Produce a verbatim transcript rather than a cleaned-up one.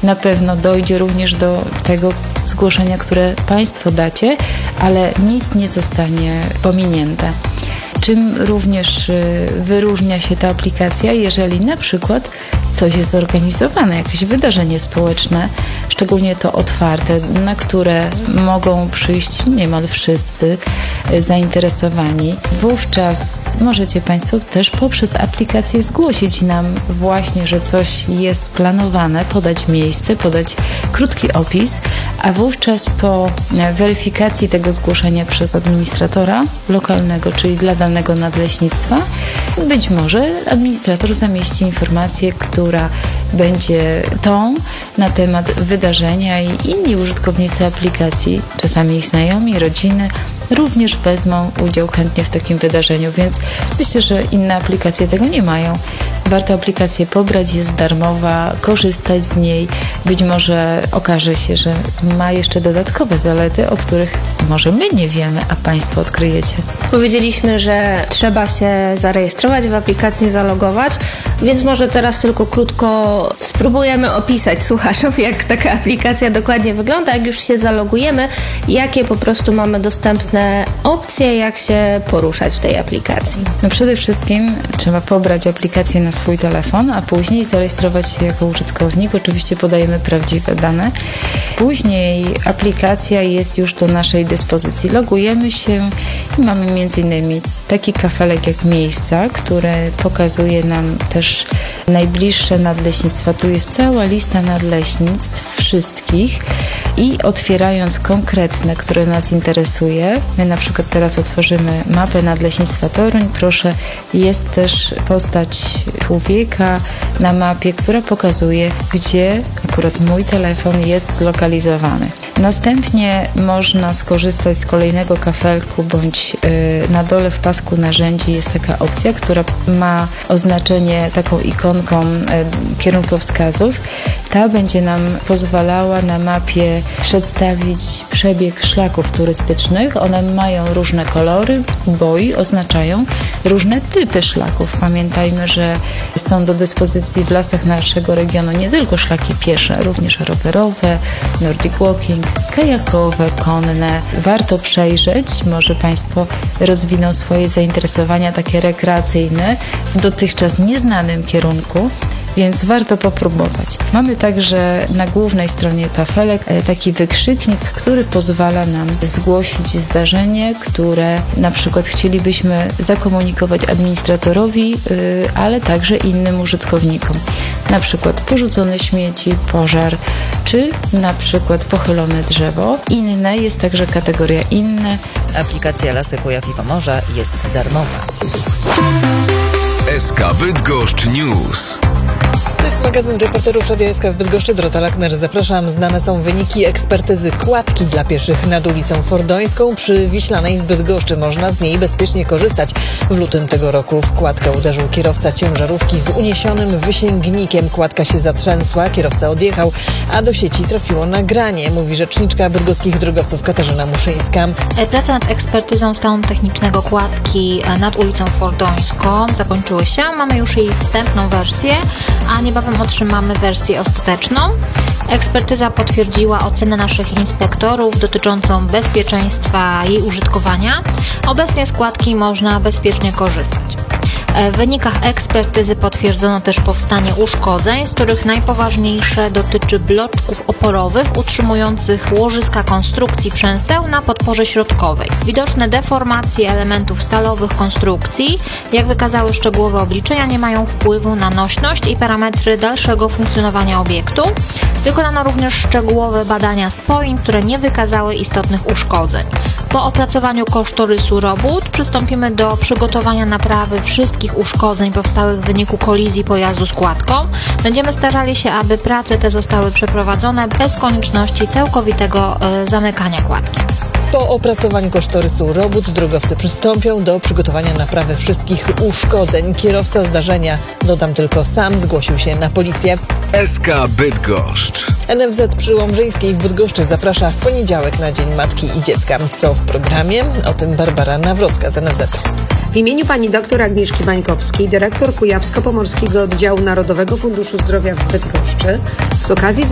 na pewno dojdzie również do tego zgłoszenia, które Państwo dacie, ale nic nie zostanie pominięte. Czym również wyróżnia się ta aplikacja, jeżeli na przykład coś jest zorganizowane, jakieś wydarzenie społeczne, szczególnie to otwarte, na które mogą przyjść niemal wszyscy zainteresowani. Wówczas możecie Państwo też poprzez aplikację zgłosić nam właśnie, że coś jest planowane, podać miejsce, podać krótki opis, a wówczas po weryfikacji tego zgłoszenia przez administratora lokalnego, czyli dla danego nadleśnictwa, być może administrator zamieści informację, która będzie tą na temat wydarzenia i inni użytkownicy aplikacji, czasami ich znajomi, rodziny, również wezmą udział chętnie w takim wydarzeniu, więc myślę, że inne aplikacje tego nie mają. Warto aplikację pobrać, jest darmowa, korzystać z niej. Być może okaże się, że ma jeszcze dodatkowe zalety, o których może my nie wiemy, a Państwo odkryjecie. Powiedzieliśmy, że trzeba się zarejestrować w aplikacji, zalogować, więc może teraz tylko krótko spróbujemy opisać słuchaczom, jak taka aplikacja dokładnie wygląda, jak już się zalogujemy, jakie po prostu mamy dostępne opcje, jak się poruszać w tej aplikacji. No przede wszystkim trzeba pobrać aplikację na swój telefon, a później zarejestrować się jako użytkownik. Oczywiście podajemy prawdziwe dane. Później aplikacja jest już do naszej dyspozycji. Logujemy się i mamy między innymi taki kafelek jak miejsca, który pokazuje nam też najbliższe nadleśnictwa. Tu jest cała lista nadleśnictw wszystkich i otwierając konkretne, które nas interesuje, my na przykład teraz otworzymy mapę nadleśnictwa Toruń. Proszę, jest też postać człowieka na mapie, która pokazuje, gdzie akurat mój telefon jest zlokalizowany. Następnie można skorzystać z kolejnego kafelku, bądź yy, na dole w pasku narzędzi jest taka opcja, która ma oznaczenie taką ikonką yy, kierunkowskazów. Ta będzie nam pozwalała na mapie przedstawić przebieg szlaków turystycznych. One mają różne kolory, bo i oznaczają różne typy szlaków. Pamiętajmy, że są do dyspozycji w lasach naszego regionu nie tylko szlaki piesze, również rowerowe, nordic walking, kajakowe, konne. Warto przejrzeć, może Państwo rozwiną swoje zainteresowania takie rekreacyjne w dotychczas nieznanym kierunku, więc warto popróbować. Mamy także na głównej stronie kafelek taki wykrzyknik, który pozwala nam zgłosić zdarzenie, które na przykład chcielibyśmy zakomunikować administratorowi, ale także innym użytkownikom. Na przykład porzucone śmieci, pożar, czy na przykład pochylone drzewo. Inne jest także kategoria inne. Aplikacja Lasy Kujaw i Pomorza jest darmowa. S K Bydgoszcz News. To jest magazyn reporterów Radia S K w Bydgoszczy. Dorota Lackner, zapraszam. Znane są wyniki ekspertyzy kładki dla pieszych nad ulicą Fordońską przy Wiślanej w Bydgoszczy. Można z niej bezpiecznie korzystać. W lutym tego roku w kładkę uderzył kierowca ciężarówki z uniesionym wysięgnikiem. Kładka się zatrzęsła, kierowca odjechał, a do sieci trafiło nagranie, mówi rzeczniczka bydgoskich drogowców Katarzyna Muszyńska. Prace nad ekspertyzą stanu technicznego kładki nad ulicą Fordońską zakończyły się. Mamy już jej wstępną wersję, a niebawem otrzymamy wersję ostateczną. Ekspertyza potwierdziła ocenę naszych inspektorów dotyczącą bezpieczeństwa jej użytkowania. Obecnie z kładki można bezpiecznie korzystać. W wynikach ekspertyzy potwierdzono też powstanie uszkodzeń, z których najpoważniejsze dotyczy bloczków oporowych utrzymujących łożyska konstrukcji przęseł na podporze środkowej. Widoczne deformacje elementów stalowych konstrukcji, jak wykazały szczegółowe obliczenia, nie mają wpływu na nośność i parametry dalszego funkcjonowania obiektu. Wykonano również szczegółowe badania spojin, które nie wykazały istotnych uszkodzeń. Po opracowaniu kosztorysu robót przystąpimy do przygotowania naprawy wszystkich uszkodzeń powstałych w wyniku kolizji pojazdu z kładką. Będziemy starali się, aby prace te zostały przeprowadzone bez konieczności całkowitego y, zamykania kładki. Po opracowaniu kosztorysu robót drogowcy przystąpią do przygotowania naprawy wszystkich uszkodzeń. Kierowca zdarzenia, dodam tylko, sam zgłosił się na policję. S K Bydgoszcz. N F Z przy Łomżyńskiej w Bydgoszczy zaprasza w poniedziałek na Dzień Matki i Dziecka. Co w programie? O tym Barbara Nawrocka z N F Z. W imieniu pani dr Agnieszki Bańkowskiej, dyrektor Kujawsko-Pomorskiego Oddziału Narodowego Funduszu Zdrowia w Bydgoszczy, z okazji